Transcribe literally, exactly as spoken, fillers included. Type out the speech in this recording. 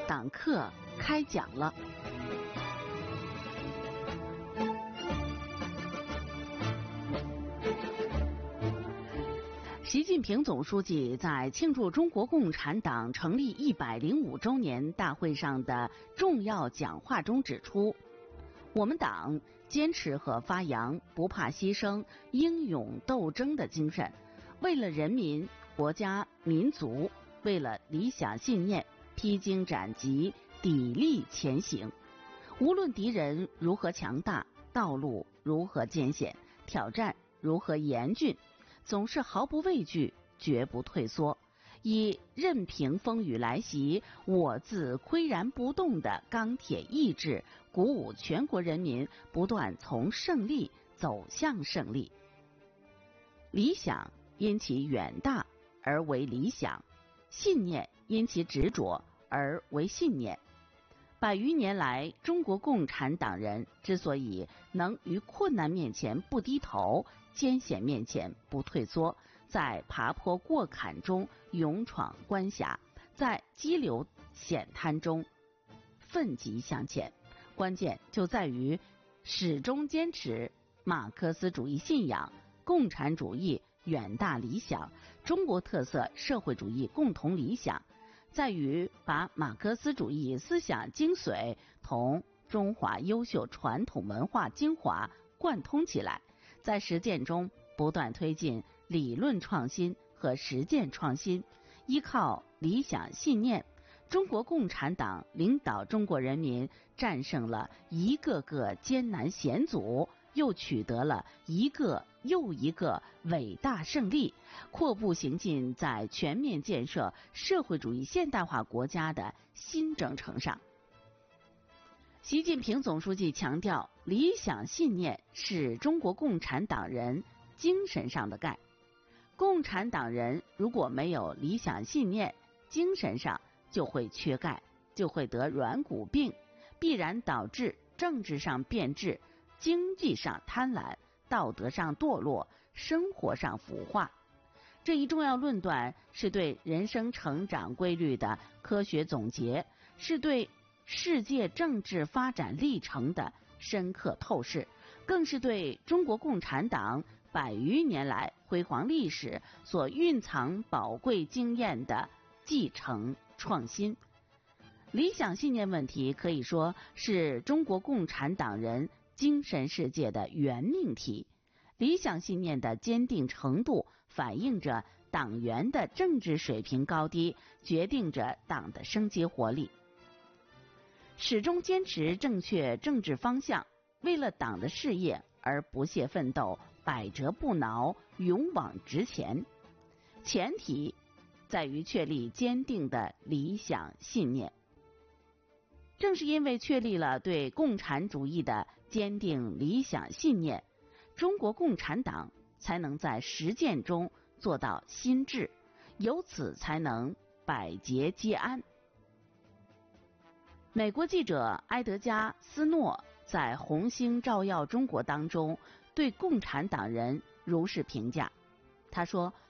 党课开讲了。习近平总书记在庆祝中国共产党成立一百零五周年大会上的重要讲话中指出，我们党坚持和发扬不怕牺牲、英勇斗争的精神，为了人民、国家、民族，为了理想信念，披荆斩棘，砥砺前行。无论敌人如何强大，道路如何艰险，挑战如何严峻，总是毫不畏惧，绝不退缩，以任凭风雨来袭，我自岿然不动的钢铁意志，鼓舞全国人民不断从胜利走向胜利。理想因其远大而为理想，信念因其执着而为信念。百余年来，中国共产党人之所以能于困难面前不低头，艰险面前不退缩，在爬坡过坎中勇闯关峡，在激流险滩中奋楫向前，关键就在于始终坚持马克思主义信仰、共产主义远大理想、中国特色社会主义共同理想，在于把马克思主义思想精髓同中华优秀传统文化精华贯通起来，在实践中不断推进理论创新和实践创新。依靠理想信念，中国共产党领导中国人民战胜了一个个艰难险阻，又取得了一个又一个伟大胜利，阔步行进在全面建设社会主义现代化国家的新征程上。习近平总书记强调，理想信念是中国共产党人精神上的钙。共产党人如果没有理想信念，精神上就会缺钙，就会得软骨病，必然导致政治上变质，经济上贪婪，道德上堕落，生活上腐化。这一重要论断是对人生成长规律的科学总结，是对世界政治发展历程的深刻透视，更是对中国共产党百余年来辉煌历史所蕴藏宝贵经验的继承创新。理想信念问题可以说是中国共产党人精神世界的原命题，理想信念的坚定程度反映着党员的政治水平高低，决定着党的生机活力。始终坚持正确政治方向，为了党的事业而不懈奋斗，百折不挠，勇往直前，前提在于确立坚定的理想信念。正是因为确立了对共产主义的坚定理想信念，中国共产党才能在实践中做到心智，由此才能百节皆安。美国记者埃德加·斯诺在《红星照耀中国》当中对共产党人如是评价，他说，